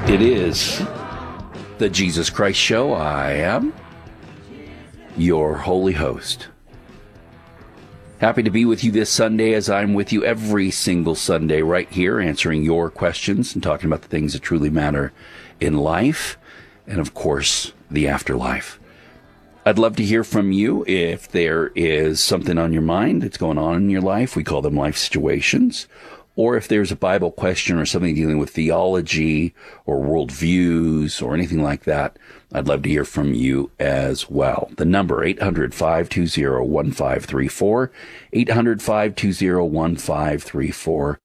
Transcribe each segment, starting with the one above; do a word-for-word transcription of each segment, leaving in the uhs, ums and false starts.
It is the Jesus Christ Show. I am your holy host. Happy to be with you this Sunday, as I'm with you every single Sunday right here, answering your questions and talking about the things that truly matter in life and, of course, the afterlife. I'd love to hear from you if there is something on your mind that's going on in your life. We call them life situations. Or if there's a Bible question or something dealing with theology or worldviews or anything like that, I'd love to hear from you as well. The number, eight hundred, five two zero, one five three four, eight hundred, five two zero, one five three four.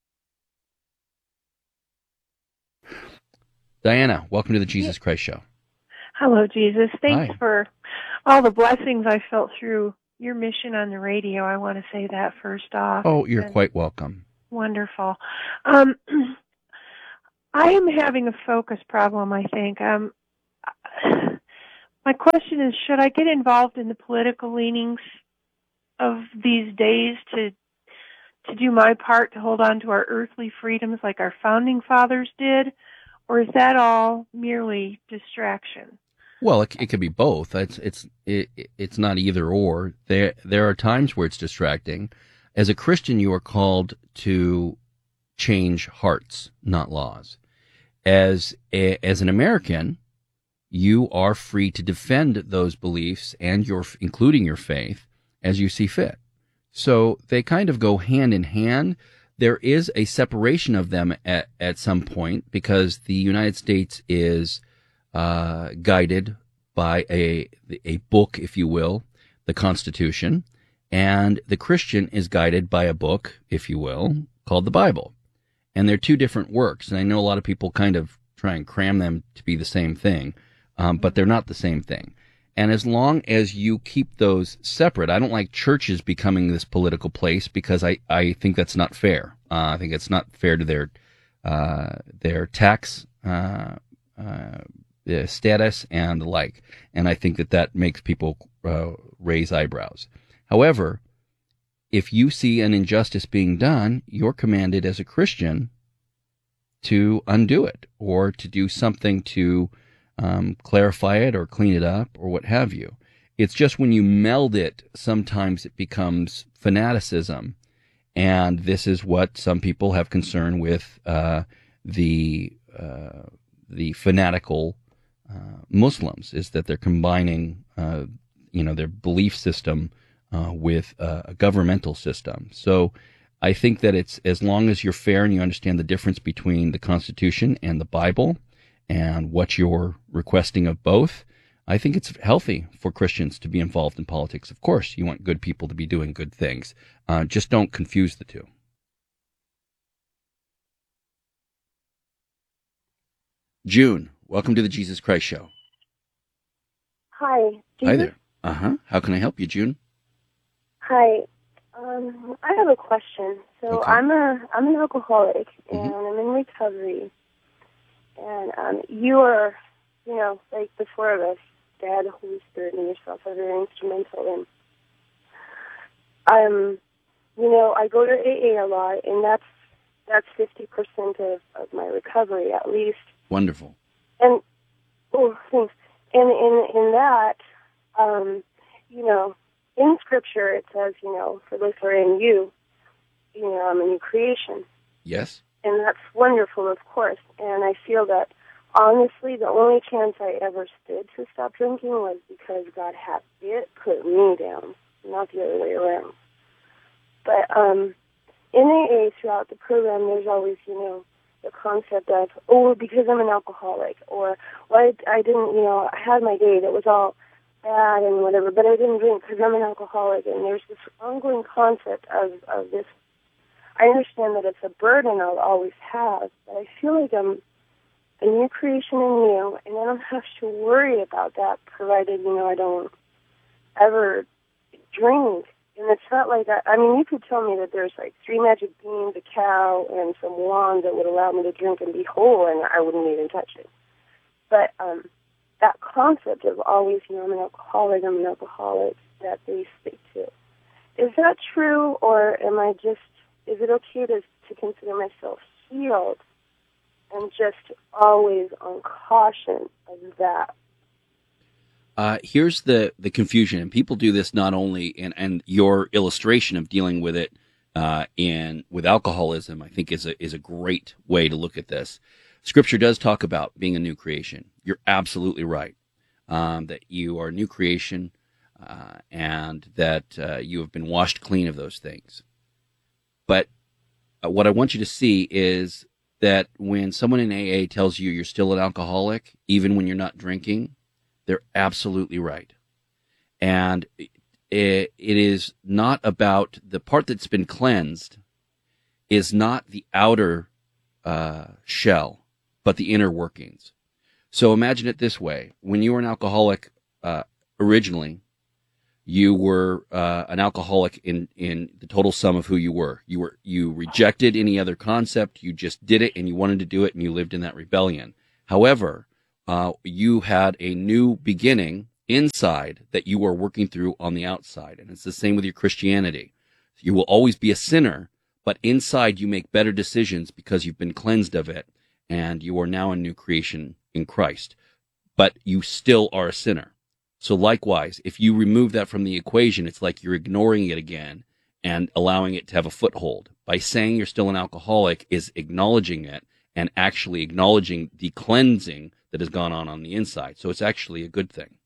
Diana, welcome to the Jesus Christ Show. Hello, Jesus. Thanks Hi. for all the blessings I felt through your mission on the radio. I want to say that first off. Oh, you're And quite welcome. wonderful. Um, I am having a focus problem, I think. Um, my question is, should I get involved in the political leanings of these days to to do my part to hold on to our earthly freedoms like our founding fathers did? Or is that all merely distraction? Well, it, it could be both. It's it's it, it's not either or. There there are times where it's distracting. As a Christian, you are called to change hearts, not laws. As a, as an American, you are free to defend those beliefs and your, including your faith, as you see fit. So they kind of go hand in hand. There is a separation of them at, at some point because the United States is uh, guided by a a book, if you will, the Constitution. And the Christian is guided by a book, if you will, called the Bible. And they're two different works. And I know a lot of people kind of try and cram them to be the same thing, um, but they're not the same thing. And as long as you keep those separate, I don't like churches becoming this political place because I, I think that's not fair. Uh, I think it's not fair to their uh, their tax uh, uh, status and the like. And I think that that makes people uh, raise eyebrows. However, if you see an injustice being done, you're commanded as a Christian to undo it or to do something to um, clarify it or clean it up or what have you. It's just when you meld it, sometimes it becomes fanaticism. And this is what some people have concern with uh, the uh, the fanatical uh, Muslims, is that they're combining uh, you know, their belief system Uh, with uh, a governmental system. So I think that it's, as long as you're fair and you understand the difference between the Constitution and the Bible and what you're requesting of both, I think it's healthy for Christians to be involved in politics. Of course, you want good people to be doing good things. Uh, just don't confuse the two. June, welcome to the Jesus Christ Show. Hi. Jesus? Hi there. Uh-huh. How can I help you, June? Hi. Um, I have a question. So Okay. I'm a I'm an alcoholic and Mm-hmm. I'm in recovery. And um, you are, you know, like the four of us, Dad, Holy Spirit, and yourself are very instrumental. And um, you know, I go to A A a lot, and that's that's fifty percent of, of my recovery at least. Wonderful. And oh, thanks. And in in that, um, you know. In Scripture, it says, you know, for those who are in you, you know, I'm a new creation. Yes. And that's wonderful, of course. And I feel that, honestly, the only chance I ever stood to stop drinking was because God had it put me down, not the other way around. But um, in A A, throughout the program, there's always, you know, the concept of, oh, because I'm an alcoholic, or, well, I, I didn't, you know, I had my day that was all bad and whatever, but I didn't drink because I'm an alcoholic, and there's this ongoing concept of, of this. I understand that it's a burden I'll always have, but I feel like I'm a new creation in you, and I don't have to worry about that, provided, you know, I don't ever drink. And it's not like, I, I mean, you could tell me that there's like three magic beans, a cow, and some wand that would allow me to drink and be whole, and I wouldn't even touch it. But, um, that concept of always, you know, I'm an alcoholic, I'm an alcoholic, that they speak to. Is that true, or am I just, is it okay to, to consider myself healed am just always on caution of that. Uh, here's the, the confusion, and people do this not only in, and your illustration of dealing with it uh, in with alcoholism, I think is a is a great way to look at this. Scripture does talk about being a new creation. You're absolutely right um, that you are a new creation, uh, and that uh, you have been washed clean of those things. But uh, what I want you to see is that when someone in A A tells you you're still an alcoholic, even when you're not drinking, they're absolutely right. And it, it is not about the part that's been cleansed is not the outer uh, shell, but the inner workings. So imagine it this way. When you were an alcoholic uh, originally, you were uh, an alcoholic in, in the total sum of who you were. You were you rejected any other concept. You just did it, and you wanted to do it, and you lived in that rebellion. However, uh, you had a new beginning inside that you were working through on the outside, and it's the same with your Christianity. You will always be a sinner, but inside you make better decisions because you've been cleansed of it, and you are now a new creation in Christ. But you still are a sinner. So likewise, if you remove that from the equation, it's like you're ignoring it again and allowing it to have a foothold. By saying you're still an alcoholic is acknowledging it and actually acknowledging the cleansing that has gone on on the inside. So it's actually a good thing.